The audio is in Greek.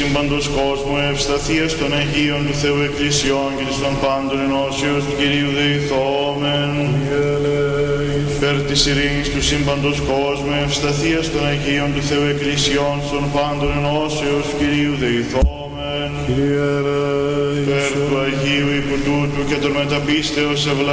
σύμπαντος κόσμου, ευσταθίας των Αγίων του Θεού Εκκλησιών και της των πάντων ενώσεως του Κυρίου δεηθόμεν. Υπέρ της ειρήνης του σύμπαντος κόσμου, ευσταθίας των Αγίων του Θεού Εκκλησιών των πάντων ενώσεως του Κυρίου δεηθόμεν. Υπέρ του Αγίου υποτούτου και των μεταπίστεως